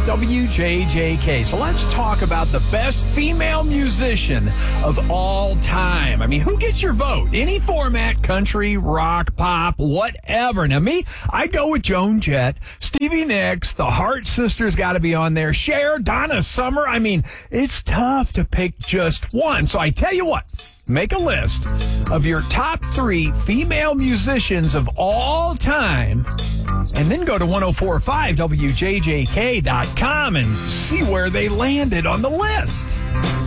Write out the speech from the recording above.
WJJK. So let's talk about the best female musician of all time. I mean, who gets your vote? Any format, country, rock, pop, whatever. Now, me, I go with Joan Jett, Stevie Nicks, the Hart Sisters got to be on there, Cher, Donna Summer. I mean, it's tough to pick just one. So I tell you what. Make a list of your top 3 female musicians of all time and then go to 1045WJJK.com and see where they landed on the list.